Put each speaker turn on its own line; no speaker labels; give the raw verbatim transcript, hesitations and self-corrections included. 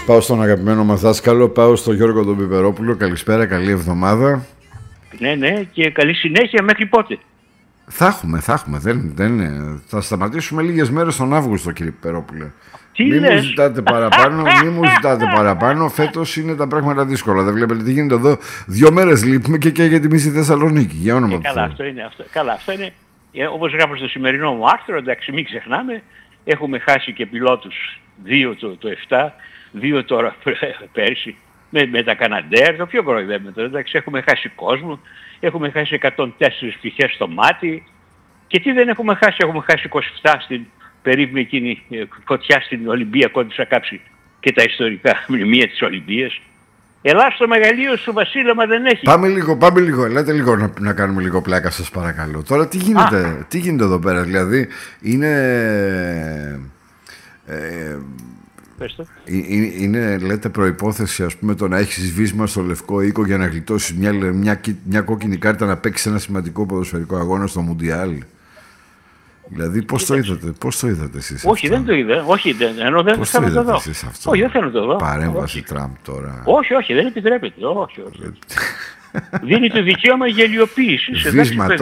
Πάω στον αγαπημένο μας δάσκαλο, πάω στον Γιώργο τον Πιπερόπουλο. Καλησπέρα, καλή εβδομάδα.
Ναι, ναι, και καλή συνέχεια μέχρι πότε.
Θα έχουμε, θα έχουμε. Δεν, δεν, θα σταματήσουμε λίγες μέρες τον Αύγουστο, κύριε Πιπερόπουλε.
Τι
μη
λες?
μου ζητάτε παραπάνω, μη μου ζητάτε παραπάνω. Φέτος είναι τα πράγματα δύσκολα. Δεν βλέπετε τι γίνεται εδώ. Δύο μέρες λείπουμε και και για τη μισή Θεσσαλονίκη. Για όνομα του
καλά,
Θεού.
αυτό είναι. Αυτό, καλά, αυτό είναι. Ε, όπως γράφω στο σημερινό μου άρθρο, εντάξει, μην ξεχνάμε, έχουμε χάσει και πιλότους. Δύο το, το επτά, δύο τώρα πέρσι. Με, με τα Καναντέρ, το πιο κοροϊδεύουμε. Εντάξει, έχουμε χάσει κόσμο. Έχουμε χάσει εκατόν τέσσερις πτυχές στο μάτι. Και τι δεν έχουμε χάσει, έχουμε χάσει είκοσι επτά στην περίπου εκείνη φωτιά στην Ολυμπία, κόντουσα κάψει και τα ιστορικά μνημεία της Ολυμπίας. Ελλάς στο μεγαλείο σου βασίλεμα δεν έχει.
Πάμε λίγο, πάμε λίγο. Ελάτε λίγο να, να κάνουμε λίγο πλάκα, σας παρακαλώ. Τώρα τι γίνεται, τι γίνεται εδώ πέρα, δηλαδή είναι... Ε, είναι, είναι, λέτε, προϋπόθεση, ας πούμε, το να έχεις βίσμα στο Λευκό Οίκο για να γλιτώσεις μια, μια, μια κόκκινη κάρτα να παίξεις ένα σημαντικό ποδοσφαιρικό αγώνα στο Μουντιάλ. Δηλαδή, πώς το είδατε, πώς το είδατε εσείς?
Όχι, αυτό? δεν το είδα. Όχι, δεν, ενώ δεν θέλω να το δω. Όχι, δεν θέλω να το δω.
Παρέμβαση Τραμπ τώρα.
Όχι, όχι, δεν επιτρέπεται. Όχι, όχι. Δίνει το δικαίωμα γελιοποίησης.
Βίσμα